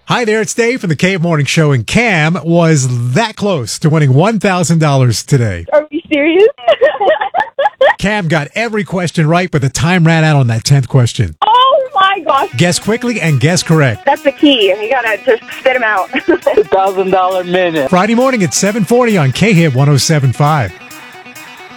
Hi there, it's Dave from the Cave Morning Show, and Cam was that close to winning $1,000 today. Are we serious? Cam got every question right, but the time ran out on that 10th question. Oh my gosh. Guess quickly and guess correct. That's the key. You gotta just spit them out. $1,000 minute. Friday morning at 7:40 on K-Hit 107.5.